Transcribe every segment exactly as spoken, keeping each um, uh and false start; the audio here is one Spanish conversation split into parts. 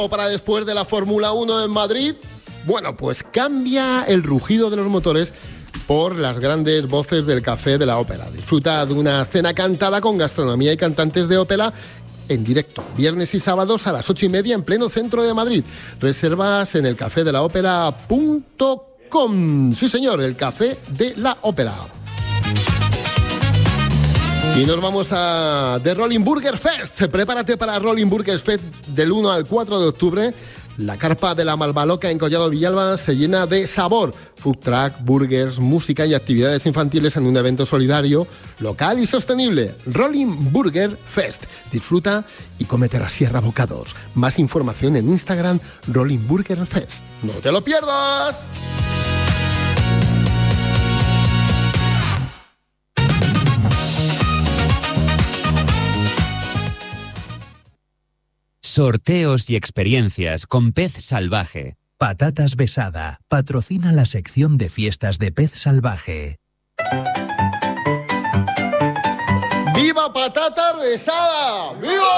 Para después de la Fórmula uno en Madrid, bueno, pues cambia el rugido de los motores por las grandes voces del Café de la Ópera. Disfruta de una cena cantada con gastronomía y cantantes de ópera en directo, viernes y sábados a las ocho y media en pleno centro de Madrid. Reservas en el café de la ópera punto com. Sí, señor, el Café de la Ópera. Y nos vamos a The Rolling Burger Fest. Prepárate para Rolling Burger Fest del uno al cuatro de octubre. La carpa de la Malvaloca en Collado Villalba se llena de sabor. Food truck, burgers, música y actividades infantiles en un evento solidario, local y sostenible. Rolling Burger Fest. Disfruta y cómete la sierra bocados. Más información en Instagram, Rolling Burger Fest. ¡No te lo pierdas! Sorteos y experiencias con Pez Salvaje. Patatas Besada patrocina la sección de fiestas de Pez Salvaje. ¡Viva Patatas Besada! ¡Viva!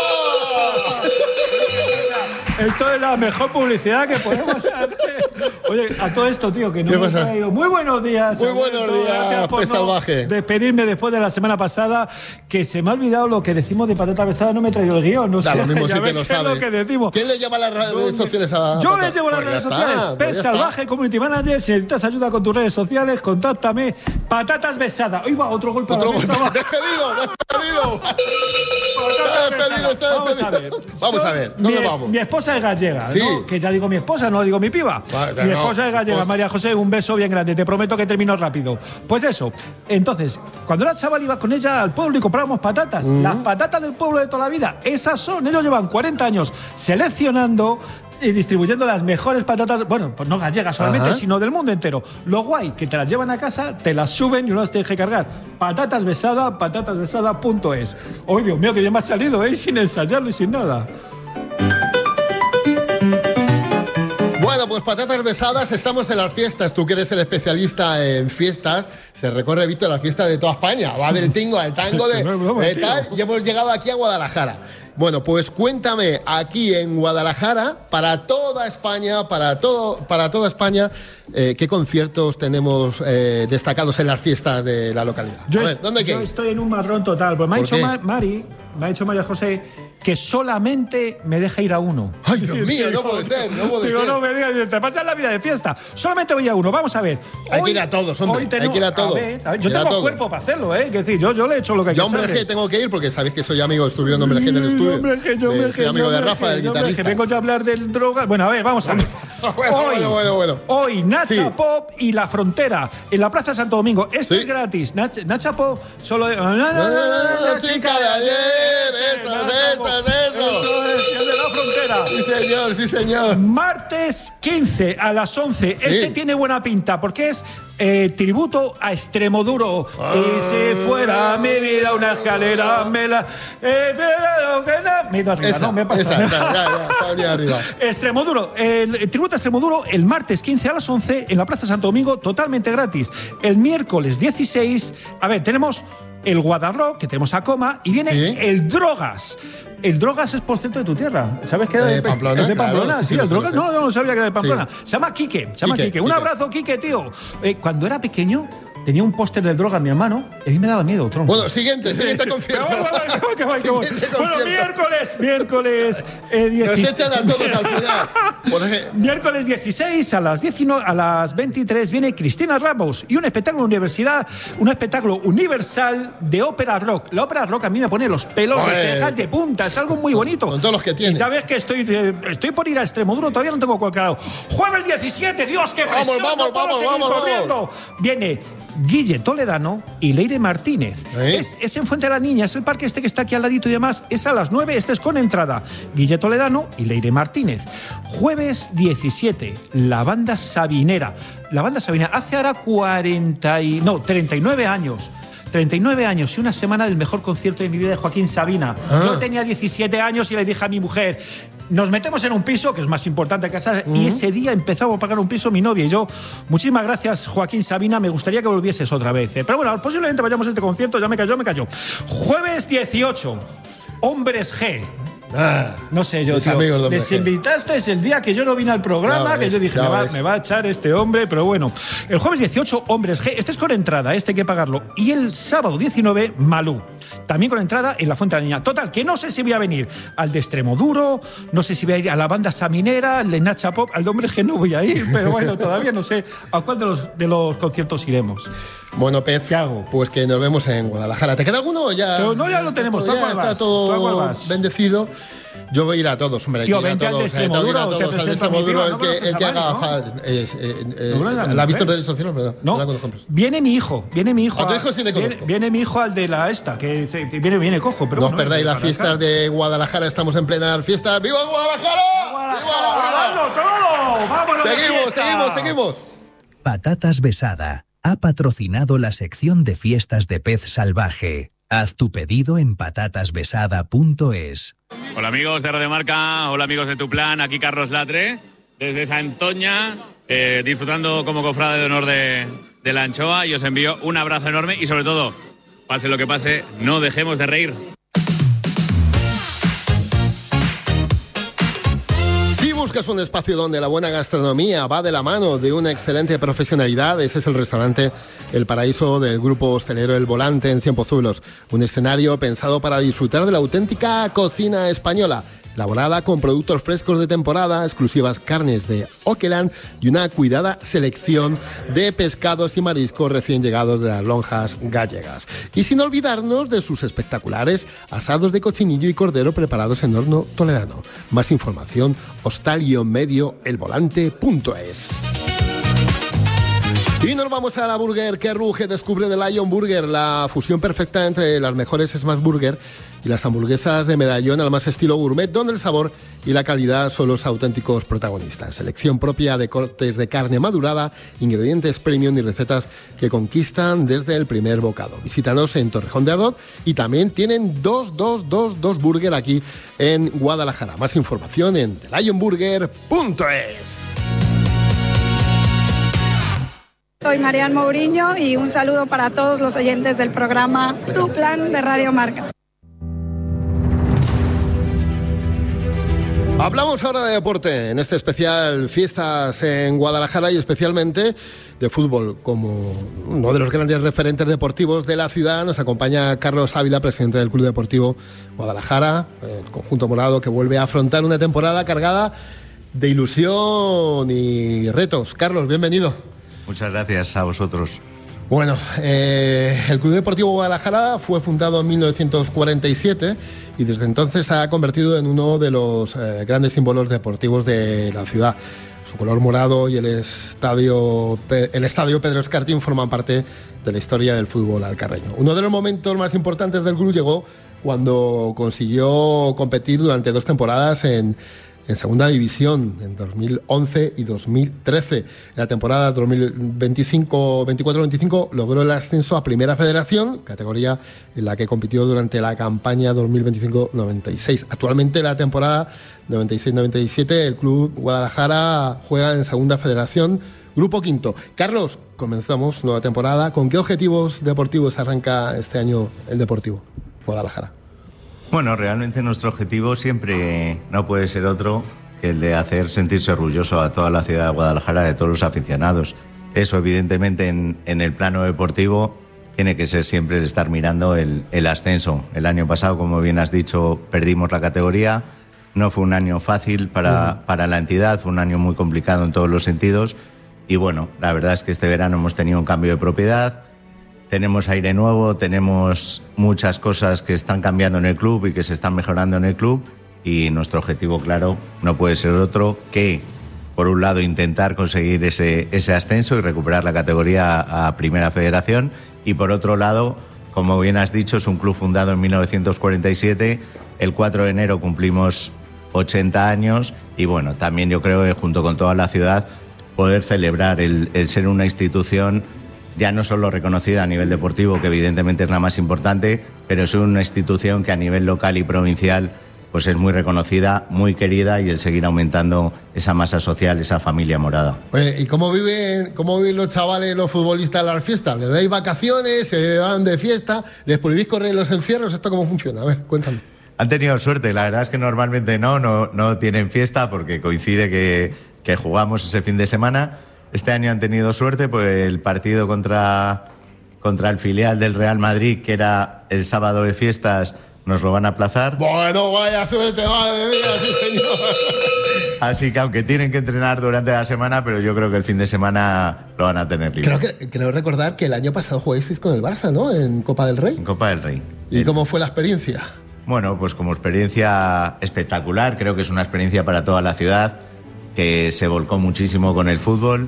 Esto es la mejor publicidad que podemos hacer. Oye, a todo esto, tío, que no me he traído. Muy buenos días. Muy buenos días, Pez Salvaje. Despedirme después de la semana pasada, que se me ha olvidado lo que decimos de Patata Besada, no me he traído el guión. No da sé, lo mismo ya si te ves lo qué es sabes. lo que decimos. ¿Quién le lleva las redes sociales a Yo Patata? les llevo las Pues redes ya sociales. está, Pez pues ya Salvaje, está. Community Manager. Si necesitas ayuda con tus redes sociales, contáctame. Patatas Besada. Hoy va otro golpe Otro a la mesa. golpe. ¡Despedido! ¡Despedido! Está despedido, está Vamos a ver. despedido. Vamos a ver, ¿dónde mi, vamos? Mi esposa es gallega, Sí. ¿no? Que ya digo mi esposa, no digo mi piba. Vale, mi no, esposa es gallega, esposa. María José, un beso bien grande. Te prometo que termino rápido. Pues eso. Entonces, cuando era chaval iba con ella al pueblo y comprábamos patatas. Mm. Las patatas del pueblo de toda la vida. Esas son. Ellos llevan cuarenta años seleccionando y distribuyendo las mejores patatas, bueno, pues no gallegas solamente, Ajá. sino del mundo entero. Lo guay, que te las llevan a casa, te las suben y no las tienes que cargar. Patatas Besada, patatasbesada punto es. ¡Oh, Dios mío, que bien me ha salido, eh! Sin ensayarlo y sin nada. Bueno, pues Patatas Besadas, estamos en las fiestas. Tú que eres el especialista en fiestas, se recorre, Víctor, la fiesta de toda España. Va del tingo al tango de, No es broma, de tío. tal, y hemos llegado aquí a Guadalajara. Bueno, pues cuéntame, aquí en Guadalajara, para toda España, para todo, para toda España, eh, ¿qué conciertos tenemos eh, destacados en las fiestas de la localidad? Yo, A ver, est- ¿dónde hay que yo ir? estoy en un marrón total. Pues me ha ¿Por dicho qué? Ma- Mari, me ha dicho María José, que solamente me deja ir a uno. Ay, Dios mío, no puede ser, no puede Digo, ser. no me digas, te pasas la vida de fiesta. Solamente voy a uno, vamos a ver. Hay que ir a todos, hombre, hay tenemos- que ir a todos. ver, a ver, yo Ir a tengo todos. cuerpo para hacerlo, ¿eh? Que decir, yo, yo le he hecho lo que hay que Yo, hombre, echarle. G, tengo que ir porque sabéis que soy amigo, estoy viendo hombre G en el estudio. Yo, hombre, G, yo, hombre, De- soy G, amigo yo, de hombre, Rafa, G, del yo, hombre, guitarrista. G, vengo yo a hablar del droga. Bueno, a ver, vamos a ver. Bueno, hoy, bueno, bueno, bueno. hoy, Nacha Sí. Pop y La Frontera, en la Plaza Santo Domingo. Esto Sí. es gratis. Nacha, Nacha Pop, solo de... La chica de ayer, eso, eso, eso. Eso es, el de La Frontera. Sí, señor, sí, señor. Martes quince a las once. Este tiene buena pinta porque es eh, tributo a Extremoduro. Ah. Y si fuera mi vida una escalera, me la. Eh, pero que no- me he ido arriba, Esa, no me pasa esa, nada. ya, ya, está allá arriba. Extremoduro, el, el tributo a Extremoduro el martes quince a las once en la Plaza Santo Domingo, totalmente gratis. El miércoles dieciséis, a ver, tenemos el Guadarrock, que tenemos a Coma, y viene Sí. el Drogas. El Drogas es, por cierto, de tu tierra. ¿Sabes qué era De Pamplona, Es de claro, Pamplona, sí, sí, sí, el lo sé, Drogas. lo sé. No, no, no sabía que era de Pamplona. Sí. Se llama Quique, se llama Quique, Quique. Un Quique. abrazo, Quique, tío. Eh, cuando era pequeño, tenía un póster del Drogas mi hermano, y a mí me daba miedo, tronco. Bueno, siguiente, siguiente concierto. Que voy, que voy, que voy, que voy. Siguiente Bueno, concierto. miércoles, miércoles eh, Nos dieciséis. echan a todos al final. Por ejemplo, Miércoles dieciséis a las diecinueve, a las veintitrés viene Cristina Ramos y un espectáculo universidad, un espectáculo universal de ópera rock. La ópera rock a mí me pone los pelos de Joder. cejas de punta, es algo muy bonito. con todos los que tienes. Y ya ves que estoy, eh, estoy por ir a Extremoduro, todavía no tengo cualquier lado. Jueves diecisiete, Dios, qué Vamos, presión, vamos, no puedo vamos, seguir vamos, vamos. corriendo. Viene Guille Toledano y Leire Martínez. ¿Eh? Es, es en Fuente de la Niña, es el parque este que está aquí al ladito y demás. Es a las nueve, este es con entrada. Guille Toledano y Leire Martínez. Jueves diecisiete, la banda Sabinera. La banda Sabinera hace ahora cuarenta y, no, treinta y nueve años. treinta y nueve años y una semana del mejor concierto de mi vida de Joaquín Sabina. Ah. Yo tenía diecisiete años y le dije a mi mujer, nos metemos en un piso, que es más importante que casar, y ese día empezamos a pagar un piso mi novia y yo. Muchísimas gracias, Joaquín Sabina, me gustaría que volvieses otra vez. ¿eh? Pero bueno, posiblemente vayamos a este concierto, ya me cayó, me cayó. Jueves dieciocho, Hombres G. Ah, no sé yo, tío. Les invitaste el día que yo no vine al programa, no, que yo dije, me va, me va a echar este hombre, pero bueno. El jueves dieciocho, Hombres G. Este es con entrada, este hay que pagarlo. Y el sábado diecinueve, Malú. También con entrada en la Fuente de la Niña. Total, que no sé si voy a venir al de Extremoduro, no sé si voy a ir a la banda Saminera, al de Nacha Pop, al de Hombres G no voy a ir, pero bueno, todavía no sé a cuál de los, de los conciertos iremos. Bueno, Pez, ¿qué hago? Pues que nos vemos en Guadalajara. ¿Te queda alguno o ya? Pero no, ya lo tenemos. Ya está vas, todo bendecido. Yo voy a ir a todos, hombre. Tío, vente al de Extremoduro, al de Extremoduro, el que, el que haga. ¿no? Eh, eh, eh, ¿La has visto en redes sociales? Pero no. No. Viene mi hijo, viene mi hijo. ¿A tu hijo sí le conozco? Viene, viene mi hijo al de la esta, que viene, viene cojo. Pero no bueno, os perdáis las fiestas de Guadalajara, estamos en plena fiesta. ¡Viva Guadalajara! ¡Guadalajara! ¡Viva todo! ¡Vámonos! Seguimos, seguimos, seguimos. Patatas Besada ha patrocinado la sección de fiestas de Pez Salvaje. Haz tu pedido en patatas besada punto es. Hola amigos de Radio Marca, hola amigos de Tu Plan, aquí Carlos Latre, desde Santoña, eh, disfrutando como cofrade de honor de, de la anchoa, y os envío un abrazo enorme y sobre todo, pase lo que pase, no dejemos de reír. Si buscas un espacio donde la buena gastronomía va de la mano de una excelente profesionalidad, ese es el restaurante El Paraíso del grupo hostelero El Volante en Cienpozuelos. Un escenario pensado para disfrutar de la auténtica cocina española, elaborada con productos frescos de temporada, exclusivas carnes de Oqueland y una cuidada selección de pescados y mariscos recién llegados de las lonjas gallegas. Y sin olvidarnos de sus espectaculares asados de cochinillo y cordero preparados en horno toledano. Más información, hostal-medio elvolante punto es. Y nos vamos a la Burger que ruge. Descubre The Lion Burger, la fusión perfecta entre las mejores Smash Burger y las hamburguesas de medallón al más estilo gourmet, donde el sabor y la calidad son los auténticos protagonistas. Selección propia de cortes de carne madurada, ingredientes premium y recetas que conquistan desde el primer bocado. Visítanos en Torrejón de Ardoz y también tienen dos, dos, dos, dos burger aquí en Guadalajara. Más información en the lion burger punto es. Soy Marian Mourinho y un saludo para todos los oyentes del programa Tu Plan de Radio Marca. Hablamos ahora de deporte, en este especial Fiestas en Guadalajara y especialmente de fútbol. Como uno de los grandes referentes deportivos de la ciudad nos acompaña Carlos Ávila, presidente del Club Deportivo Guadalajara, el conjunto morado que vuelve a afrontar una temporada cargada de ilusión y retos. Carlos, bienvenido. Muchas gracias a vosotros. Bueno, eh, el Club Deportivo Guadalajara fue fundado en mil novecientos cuarenta y siete y desde entonces se ha convertido en uno de los eh, grandes símbolos deportivos de la ciudad. Su color morado y el estadio, el estadio Pedro Escartín forman parte de la historia del fútbol alcarreño. Uno de los momentos más importantes del club llegó cuando consiguió competir durante dos temporadas en en segunda división en dos mil once y dos mil trece. En la temporada dos mil veinticinco veinticuatro veinticinco logró el ascenso a Primera Federación, categoría en la que compitió durante la campaña dos mil veinticinco noventa y seis. Actualmente, la temporada noventa y seis noventa y siete, el Club Guadalajara juega en Segunda Federación, Grupo Quinto. Carlos, comenzamos nueva temporada. ¿Con qué objetivos deportivos arranca este año el Deportivo Guadalajara? Bueno, realmente nuestro objetivo siempre no puede ser otro que el de hacer sentirse orgulloso a toda la ciudad de Guadalajara, de todos los aficionados. Eso, evidentemente, en, en el plano deportivo tiene que ser siempre el estar mirando el, el ascenso. El año pasado, como bien has dicho, perdimos la categoría. No fue un año fácil para, uh-huh. para la entidad, fue un año muy complicado en todos los sentidos. Y bueno, la verdad es que este verano hemos tenido un cambio de propiedad. Tenemos aire nuevo, tenemos muchas cosas que están cambiando en el club y que se están mejorando en el club, y nuestro objetivo, claro, no puede ser otro que, por un lado, intentar conseguir ese, ese ascenso y recuperar la categoría a Primera Federación, y por otro lado, como bien has dicho, es un club fundado en mil novecientos cuarenta y siete, el cuatro de enero cumplimos ochenta años, y bueno, también yo creo que junto con toda la ciudad poder celebrar el, el ser una institución ya no solo reconocida a nivel deportivo, que evidentemente es la más importante, pero es una institución que a nivel local y provincial pues es muy reconocida, muy querida, y el seguir aumentando esa masa social, esa familia morada. Oye, ¿y cómo viven, cómo viven los chavales, los futbolistas las fiestas? ¿Les dais vacaciones? ¿Se van de fiesta? ¿Les prohibís correr los encierros? ¿Esto cómo funciona? A ver, cuéntame. Han tenido suerte, la verdad es que normalmente no, no, no tienen fiesta porque coincide que, que jugamos ese fin de semana. Este año han tenido suerte, pues el partido contra, contra el filial del Real Madrid, que era el sábado de fiestas, nos lo van a aplazar. Bueno, vaya suerte, madre mía, sí señor. Así que aunque tienen que entrenar durante la semana, pero yo creo que el fin de semana lo van a tener libre. Creo, que, creo recordar que el año pasado jugasteis con el Barça, ¿no? En Copa del Rey. En Copa del Rey. ¿Y en... cómo fue la experiencia? Bueno, pues como experiencia espectacular, creo que es una experiencia para toda la ciudad, que se volcó muchísimo con el fútbol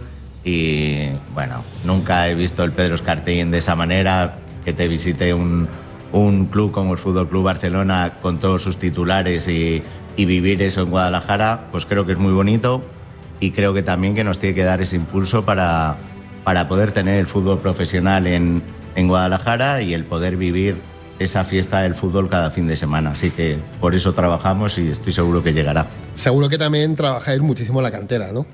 y, bueno, nunca he visto el Pedro Escartín de esa manera, que te visite un, un club como el Fútbol Club Barcelona con todos sus titulares y, y vivir eso en Guadalajara, pues creo que es muy bonito y creo que también que nos tiene que dar ese impulso para, para poder tener el fútbol profesional en, en Guadalajara y el poder vivir esa fiesta del fútbol cada fin de semana. Así que por eso trabajamos y estoy seguro que llegará. Seguro que también trabajáis muchísimo la cantera, ¿no?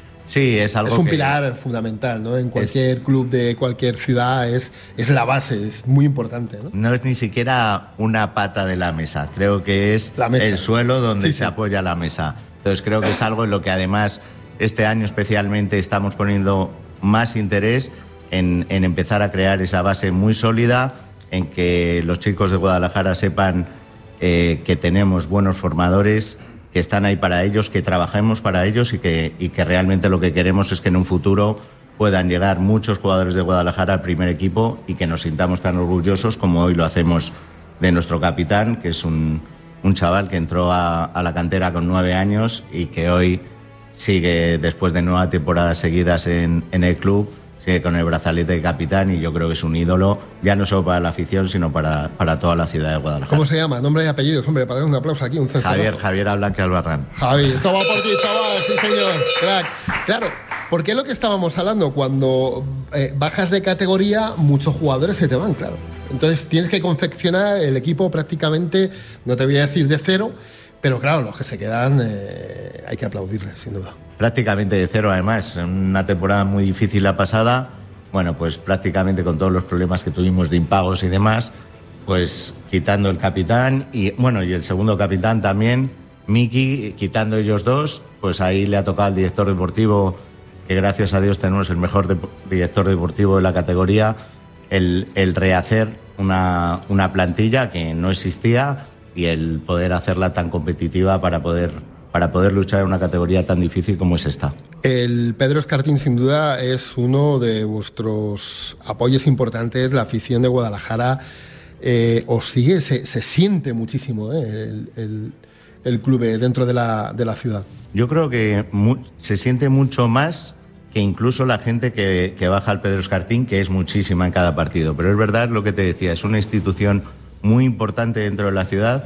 Sí, es algo Es un que pilar fundamental, ¿no? En cualquier es, club de cualquier ciudad es, es la base, es muy importante, ¿no? No es ni siquiera una pata de la mesa, creo que es el suelo donde sí, se sí. apoya la mesa. Entonces creo que es algo en lo que además este año especialmente estamos poniendo más interés en, en empezar a crear esa base muy sólida, en que los chicos de Guadalajara sepan eh, que tenemos buenos formadores, que están ahí para ellos, que trabajemos para ellos y que, y que realmente lo que queremos es que en un futuro puedan llegar muchos jugadores de Guadalajara al primer equipo y que nos sintamos tan orgullosos como hoy lo hacemos de nuestro capitán, que es un, un chaval que entró a, a la cantera con nueve años y que hoy sigue, después de nueve temporadas seguidas en, en el club, sigue con el brazalete de capitán y yo creo que es un ídolo, ya no solo para la afición, sino para, para toda la ciudad de Guadalajara. ¿Cómo se llama? Nombre y apellidos, hombre, para dar un aplauso aquí, un censurazo. Javier, Javier Ablanque Albarrán. Javi, esto va por ti, chaval, sí señor, crack. Claro, porque es lo que estábamos hablando, cuando eh, bajas de categoría, muchos jugadores se te van, claro. Entonces tienes que confeccionar el equipo prácticamente, no te voy a decir de cero, pero claro, los que se quedan eh, hay que aplaudirles, sin duda. Prácticamente de cero, además. Una temporada muy difícil la pasada. Bueno, pues prácticamente con todos los problemas que tuvimos de impagos y demás, pues quitando el capitán y, bueno, y el segundo capitán también, Miki, quitando ellos dos, pues ahí le ha tocado al director deportivo, que gracias a Dios tenemos el mejor de- director deportivo de la categoría, el, el rehacer una, una plantilla que no existía y el poder hacerla tan competitiva para poder... para poder luchar en una categoría tan difícil como es esta. El Pedro Escartín, sin duda, es uno de vuestros apoyos importantes. La afición de Guadalajara eh, os sigue, se, se siente muchísimo eh, el, el, el club dentro de la, de la ciudad. Yo creo que mu- se siente mucho más que incluso la gente que, que baja al Pedro Escartín, que es muchísima en cada partido. Pero es verdad lo que te decía, es una institución muy importante dentro de la ciudad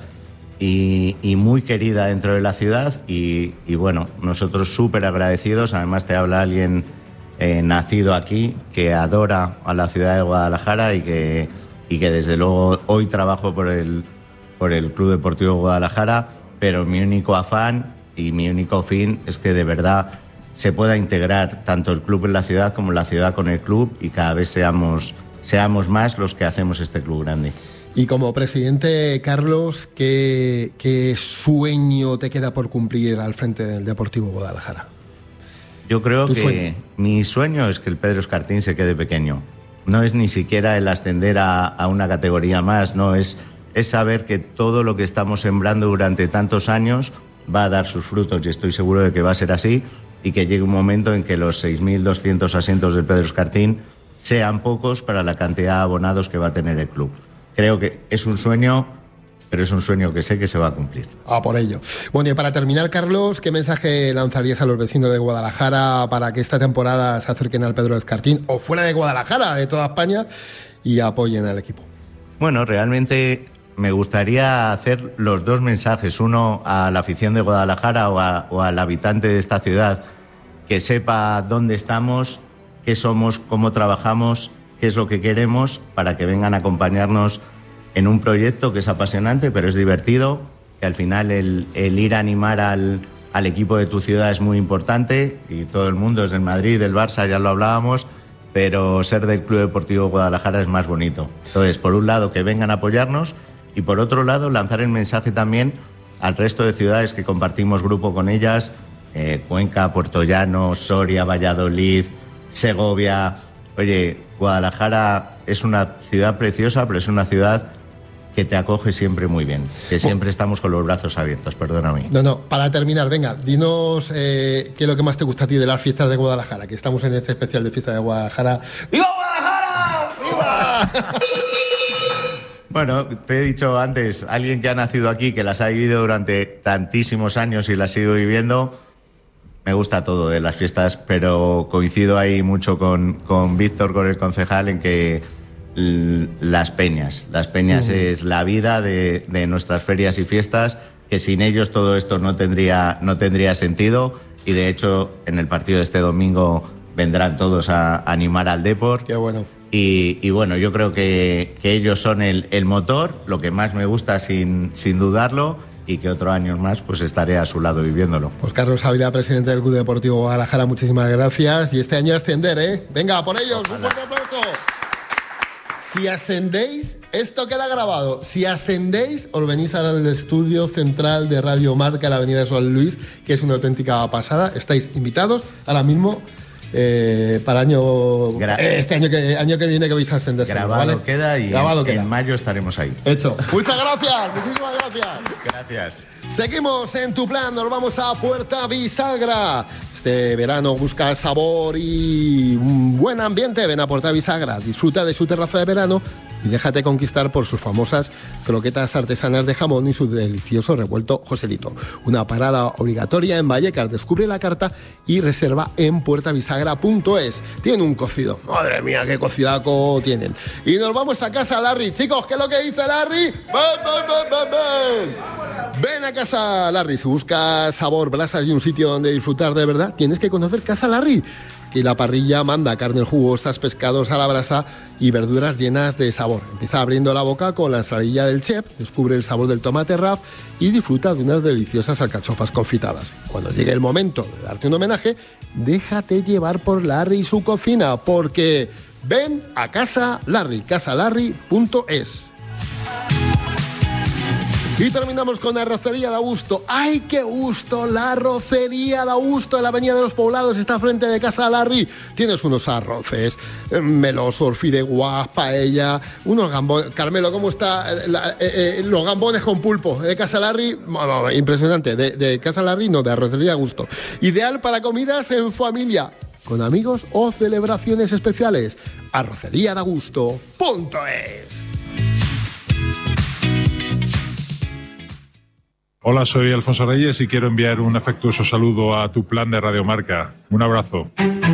y, y muy querida dentro de la ciudad y, y bueno, nosotros súper agradecidos. Además te habla alguien eh, nacido aquí, que adora a la ciudad de Guadalajara y que, y que desde luego hoy trabajo por el, por el Club Deportivo Guadalajara, pero mi único afán y mi único fin es que de verdad se pueda integrar tanto el club en la ciudad como la ciudad con el club y cada vez seamos, seamos más los que hacemos este club grande. Y como presidente, Carlos, ¿qué, qué sueño te queda por cumplir al frente del Deportivo Guadalajara? Yo creo ¿Tu que sueño? mi sueño es que el Pedro Escartín se quede pequeño. No es ni siquiera el ascender a, a una categoría más, no, es, es saber que todo lo que estamos sembrando durante tantos años va a dar sus frutos y estoy seguro de que va a ser así y que llegue un momento en que los seis mil doscientos asientos del Pedro Escartín sean pocos para la cantidad de abonados que va a tener el club. Creo que es un sueño, pero es un sueño que sé que se va a cumplir. Ah, por ello. Bueno, y para terminar, Carlos, ¿qué mensaje lanzarías a los vecinos de Guadalajara para que esta temporada se acerquen al Pedro Escartín o fuera de Guadalajara, de toda España, y apoyen al equipo? Bueno, realmente me gustaría hacer los dos mensajes, uno a la afición de Guadalajara o, a, o al habitante de esta ciudad, que sepa dónde estamos, qué somos, cómo trabajamos, qué es lo que queremos, para que vengan a acompañarnos en un proyecto que es apasionante, pero es divertido, que al final el, el ir a animar al, al equipo de tu ciudad es muy importante, y todo el mundo es del Madrid, del Barça, ya lo hablábamos, pero ser del Club Deportivo Guadalajara es más bonito. Entonces, por un lado, que vengan a apoyarnos, Y por otro lado, lanzar el mensaje también al resto de ciudades que compartimos grupo con ellas, eh, Cuenca, Puerto Llano, Soria, Valladolid, Segovia. Oye, Guadalajara es una ciudad preciosa, pero es una ciudad que te acoge siempre muy bien, que siempre estamos con los brazos abiertos, perdóname. No, no, para terminar, venga, dinos eh, qué es lo que más te gusta a ti de las fiestas de Guadalajara, que estamos en este especial de fiesta de Guadalajara. ¡Viva Guadalajara! ¡Viva! Bueno, te he dicho antes, alguien que ha nacido aquí, que las ha vivido durante tantísimos años y las sigo viviendo, me gusta todo de las fiestas, pero coincido ahí mucho con, con Víctor, con el concejal, en que las peñas. Las peñas uh-huh. es la vida de, de nuestras ferias y fiestas, que sin ellos todo esto no tendría, no tendría sentido, y de hecho en el partido de este domingo vendrán todos a animar al Depor. Qué bueno. Y, y bueno, yo creo que, que ellos son el, el motor, lo que más me gusta sin, sin dudarlo, y que otros años más pues estaré a su lado viviéndolo. Pues Carlos Ávila, presidente del Club Deportivo Guadalajara, muchísimas gracias, y este año ascender, ¿eh? Venga, por ellos, ojalá. Un fuerte aplauso. Si ascendéis, esto queda grabado, si ascendéis, os venís al estudio central de Radio Marca, en la avenida de San Luis, que es una auténtica pasada. Estáis invitados ahora mismo eh, para año Gra- este año que, año que viene que vais a ascender. Grabado ¿vale? queda y grabado en, queda. en mayo estaremos ahí. Hecho. Muchas gracias, muchísimas gracias. Gracias. Seguimos en Tu Plan, nos vamos a Puerta Bisagra. Este verano busca sabor y un buen ambiente. Ven a Puerta Bisagra, disfruta de su terraza de verano y déjate conquistar por sus famosas croquetas artesanas de jamón y su delicioso revuelto Joselito. Una parada obligatoria en Vallecas. Descubre la carta y reserva en puerta bisagra punto es. Tienen un cocido. Madre mía, qué cocidaco tienen. Y nos vamos a Casa Larry. Chicos, ¿qué es lo que dice Larry? ¡Ven, ven, ven, ven, ven! Ven a Casa Larry. Si buscas sabor, brasas y un sitio donde disfrutar de verdad, tienes que conocer Casa Larry. Y la parrilla manda carnes jugosas, pescados a la brasa y verduras llenas de sabor. Empieza abriendo la boca con la ensaladilla del chef, descubre el sabor del tomate raf y disfruta de unas deliciosas alcachofas confitadas. Cuando llegue el momento de darte un homenaje, déjate llevar por Larry y su cocina, porque ven a Casa Larry, casa larry punto es. Y terminamos con la Arrocería de Augusto. ¡Ay, qué gusto! La Arrocería de Augusto en la Avenida de los Poblados está frente de Casa Larry. Tienes unos arroces, melosos, fideuás, paella, unos gambones. Carmelo, ¿cómo está la, eh, eh, los gambones con pulpo de Casa Larry? Bueno, impresionante. De, de Casa Larry, no, de Arrocería de Augusto. Ideal para comidas en familia, con amigos o celebraciones especiales. arrocería de augusto punto es. Hola, soy Alfonso Reyes y quiero enviar un afectuoso saludo a Tu Plan de Radio Marca. Un abrazo.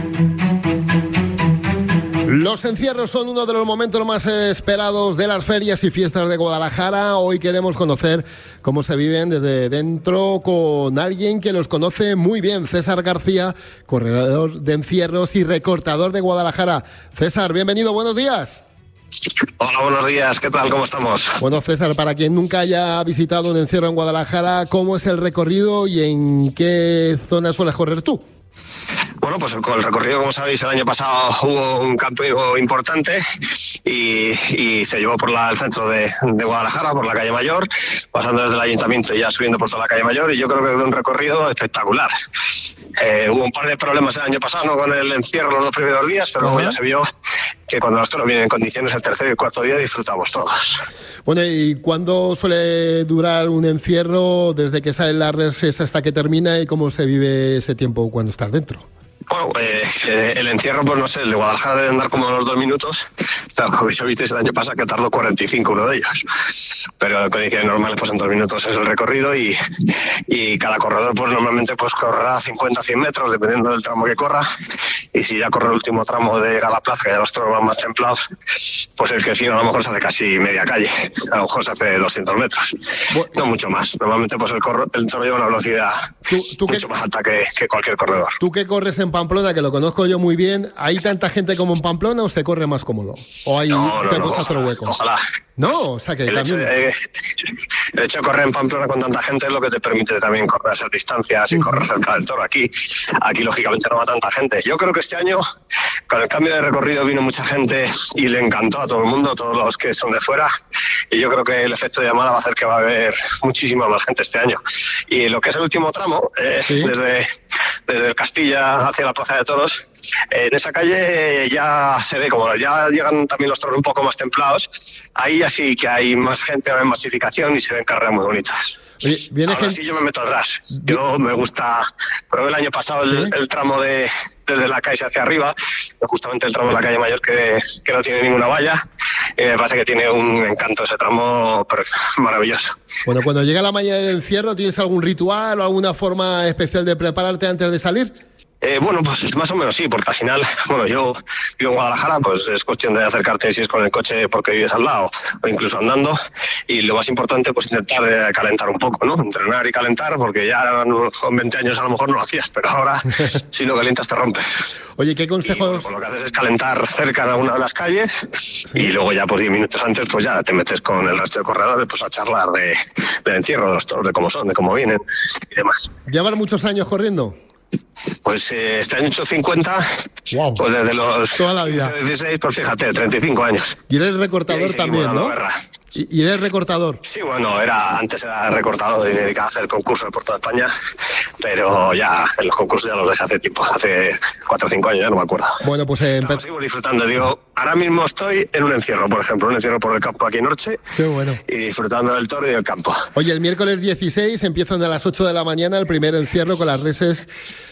Los encierros son uno de los momentos más esperados de las ferias y fiestas de Guadalajara. Hoy queremos conocer cómo se viven desde dentro con alguien que los conoce muy bien, César García, corredor de encierros y recortador de Guadalajara. César, bienvenido, buenos días. Hola, buenos días, ¿qué tal? ¿Cómo estamos? Bueno, César, para quien nunca haya visitado un encierro en Guadalajara, ¿cómo es el recorrido y en qué zona sueles correr tú? Bueno, pues con el recorrido, como sabéis, el año pasado hubo un cambio importante y, y se llevó por la, el centro de, de Guadalajara, por la calle Mayor, pasando desde el ayuntamiento y ya subiendo por toda la calle Mayor, y yo creo que es un recorrido espectacular. Eh, hubo un par de problemas el año pasado, ¿no?, con el encierro los dos primeros días, pero luego ya se vio que cuando los toros vienen en condiciones el tercer y el cuarto día disfrutamos todos. Bueno, ¿y cuándo suele durar un encierro desde que salen las reses hasta que termina y cómo se vive ese tiempo cuando estás dentro? Bueno, eh, eh, el encierro, pues no sé, el de Guadalajara debe andar como unos dos minutos. Como ya visteis el año pasado que tardó cuarenta y cinco uno de ellos. Pero en condiciones normales, pues en dos minutos es el recorrido y, y cada corredor, pues normalmente pues correrá cincuenta a cien metros, dependiendo del tramo que corra. Y si ya corre el último tramo de la plaza, que ya los toros van más templados, pues el que sigue a lo mejor se hace casi media calle. A lo mejor se hace doscientos metros. Bueno, no mucho más. Normalmente pues el, corro, el toro lleva una velocidad ¿tú, tú mucho que, más alta que, que cualquier corredor. ¿Tú que corres en en Pamplona, que lo conozco yo muy bien, ¿hay tanta gente como en Pamplona o se corre más cómodo? ¿O hay no, no, tiempos no, a hacer hueco? Ojalá. No, o sea que el también... Hecho de, el hecho de correr en Pamplona con tanta gente es lo que te permite también correr esas distancias y uh-huh. correr cerca del toro. Aquí, aquí lógicamente no va tanta gente. Yo creo que este año, con el cambio de recorrido, vino mucha gente y le encantó a todo el mundo, todos los que son de fuera. Y yo creo que el efecto de llamada va a hacer que va a haber muchísima más gente este año. Y lo que es el último tramo, eh, ¿sí? desde, desde el Castilla hacia la Plaza de Toros, en esa calle ya se ve, como ya llegan también los toros un poco más templados, ahí ya sí que hay más gente, hay masificación y se ven carreras muy bonitas. Oye, viene Ahora gente... sí yo me meto atrás. Yo me gusta, pero el año pasado ¿sí? el, el tramo de desde la calle hacia arriba, justamente el tramo de la calle Mayor que, que no tiene ninguna valla, y me parece que tiene un encanto ese tramo maravilloso. Bueno, cuando llega la mañana del encierro, ¿tienes algún ritual o alguna forma especial de prepararte antes de salir? Eh, bueno, pues más o menos sí, porque al final, bueno, yo vivo en Guadalajara, pues es cuestión de acercarte si es con el coche porque vives al lado o incluso andando, y lo más importante pues intentar eh, calentar un poco, ¿no? Entrenar y calentar, porque ya no, con veinte años a lo mejor no lo hacías, pero ahora si no calientas te rompes. Oye, ¿qué consejos? Y, bueno, lo que haces es calentar cerca de alguna de las calles sí. y luego ya pues diez minutos antes pues ya te metes con el resto de corredores pues a charlar de, del encierro, de los toros, de cómo son, de cómo vienen y demás. ¿Llevan muchos años corriendo? Pues eh, este año he hecho cincuenta, wow. pues desde los toda la vida. dieciséis, pues fíjate, treinta y cinco años. Y eres recortador también, ¿no? Y, y eres recortador. Sí, bueno, era antes era recortador y me dedicaba a hacer concursos por toda España, pero ya en los concursos ya los dejé hace tiempo, hace cuatro o cinco años, ya no me acuerdo. Bueno, pues eh, empe- sigo disfrutando, digo, ahora mismo estoy en un encierro, por ejemplo, un encierro por el campo aquí en Orche. Qué bueno. Y disfrutando del toro y del campo. Oye, el miércoles dieciséis empiezan a las ocho de la mañana el primer encierro con las reses.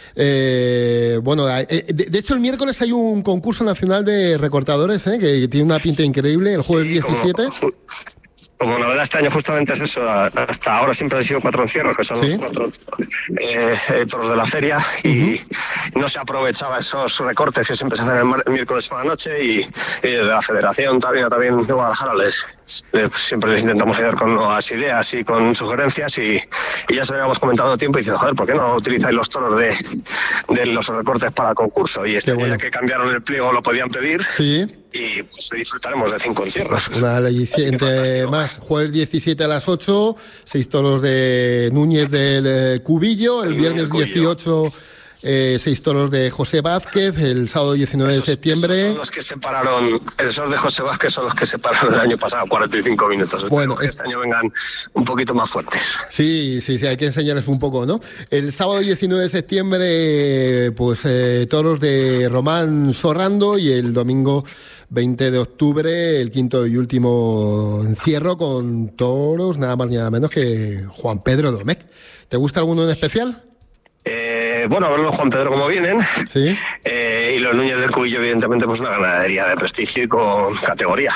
Eh, bueno, eh, de, de hecho el miércoles hay un concurso nacional de recortadores, eh, que tiene una pinta increíble, el jueves sí, diecisiete. Como, como novedad este año justamente es eso, hasta ahora siempre han sido cuatro encierros, que son ¿sí? los cuatro eh, eh, toros de la feria, y uh-huh. no se aprovechaba esos recortes que siempre se hacen el, el miércoles por la noche, y, y desde la Federación también, también de Guadalajara les... siempre les intentamos ayudar con nuevas ideas y con sugerencias y, y ya se lo habíamos comentado a tiempo y diciendo, joder, ¿por qué no utilizáis los toros de, de los recortes para concurso? Y este bueno. día que cambiaron el pliego lo podían pedir sí. y pues disfrutaremos de cinco encierros. Una aliciente más, jueves diecisiete a las ocho, seis toros de Núñez del eh, Cubillo, el, el viernes dieciocho... Eh, seis toros de José Vázquez, el sábado diecinueve esos, de septiembre. Esos son los que separaron, esos de José Vázquez son los que separaron el año pasado, cuarenta y cinco minutos. Bueno, que este año vengan un poquito más fuertes. Sí, sí, sí, hay que enseñarles un poco, ¿no? El sábado diecinueve de septiembre, pues eh, toros de Román Sorrando, y el domingo veinte de octubre, el quinto y último encierro con toros, nada más ni nada menos que Juan Pedro Domecq. ¿Te gusta alguno en especial? Eh, bueno, a ver los Juan Pedro cómo vienen. Sí. Eh, y los Núñez del Cubillo, evidentemente, pues una ganadería de prestigio y con categoría.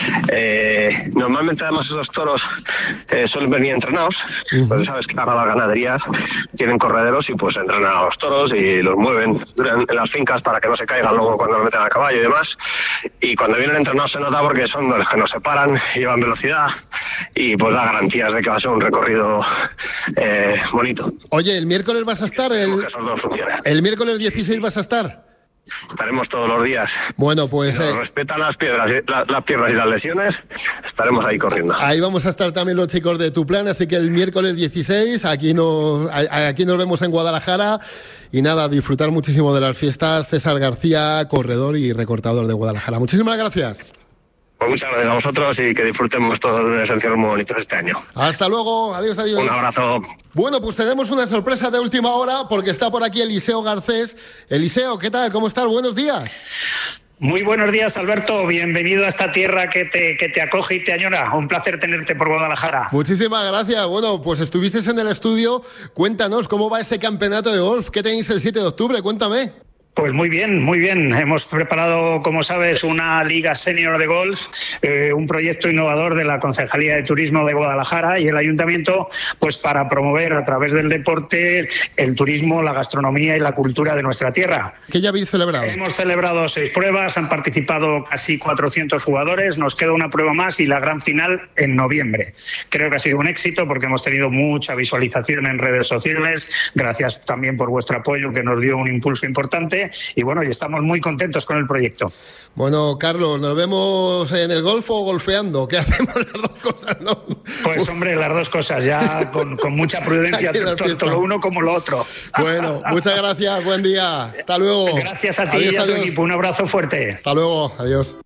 Eh, normalmente, además, esos toros eh, suelen venir entrenados. Uh-huh. Pues sabes que ahora las ganaderías tienen correderos y pues entrenan a los toros y los mueven en las fincas para que no se caigan luego cuando lo meten al caballo y demás. Y cuando vienen entrenados se nota porque son los que no se paran, llevan velocidad y pues da garantías de que va a ser un recorrido eh, bonito. Oye, el miércoles vas a estar. El, el miércoles dieciséis vas a estar. Estaremos todos los días. Bueno, pues... Si nos eh, respetan las piedras, la, las piernas y las lesiones, estaremos ahí corriendo. Ahí vamos a estar también los chicos de Tu Plan, así que el miércoles dieciséis, aquí nos, aquí nos vemos en Guadalajara. Y nada, disfrutar muchísimo de las fiestas. César García, corredor y recortador de Guadalajara. Muchísimas gracias. Pues muchas gracias a vosotros y que disfrutemos todos de unos encierros muy bonitos este año. Hasta luego, adiós, adiós. Un abrazo. Bueno, pues tenemos una sorpresa de última hora porque está por aquí Eliseo Garcés. Eliseo, ¿qué tal? ¿Cómo estás? Buenos días. Muy buenos días, Alberto. Bienvenido a esta tierra que te, que te acoge y te añora. Un placer tenerte por Guadalajara. Muchísimas gracias. Bueno, pues estuviste en el estudio. Cuéntanos, ¿cómo va ese campeonato de golf? ¿Qué tenéis el siete de octubre? Cuéntame. Pues muy bien, muy bien. Hemos preparado, como sabes, una liga senior de golf, eh, un proyecto innovador de la Concejalía de Turismo de Guadalajara y el Ayuntamiento, pues para promover a través del deporte el turismo, la gastronomía y la cultura de nuestra tierra. ¿Qué ya habéis celebrado? Hemos celebrado seis pruebas, han participado casi cuatrocientos jugadores, nos queda una prueba más y la gran final en noviembre. Creo que ha sido un éxito porque hemos tenido mucha visualización en redes sociales, gracias también por vuestro apoyo que nos dio un impulso importante. Y bueno, y estamos muy contentos con el proyecto. Bueno, Carlos, ¿nos vemos en el golf o golfeando? ¿Qué hacemos las dos cosas, no? Pues hombre, las dos cosas, ya con, con mucha prudencia, tanto lo uno como lo otro. Bueno, muchas gracias, buen día. Hasta luego. Gracias a ti adiós, y a tu adiós. equipo, un abrazo fuerte. Hasta luego, adiós.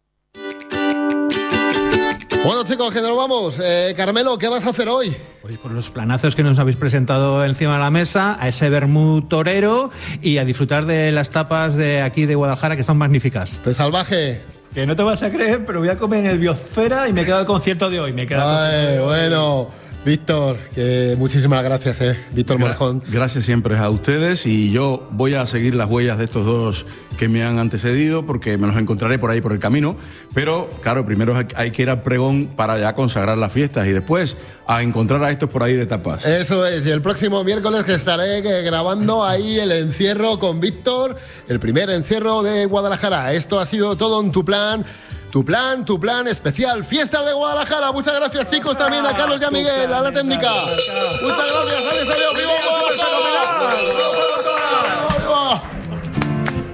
Bueno, chicos, que nos vamos. Eh, Carmelo, ¿qué vas a hacer hoy? Pues por los planazos que nos habéis presentado encima de la mesa, a ese vermú torero y a disfrutar de las tapas de aquí de Guadalajara, que están magníficas. Pues salvaje. Que no te vas a creer, pero voy a comer en el Biosfera y me quedo el concierto de hoy. Me quedo Ay, bueno, Víctor, que muchísimas gracias, eh. Víctor Morejón. Gracias siempre a ustedes y yo voy a seguir las huellas de estos dos que me han antecedido porque me los encontraré por ahí por el camino, pero claro, primero hay que ir al pregón para ya consagrar las fiestas y después a encontrar a estos por ahí de tapas. Eso es, y el próximo miércoles que estaré grabando ahí el encierro con Víctor, el primer encierro de Guadalajara. Esto ha sido todo en Tu Plan. Tu plan, tu plan especial, Fiestas de Guadalajara. Muchas gracias, chicos, también a Carlos y a Miguel, a la técnica. Muchas gracias, adiós, adiós, viva Guadalajara.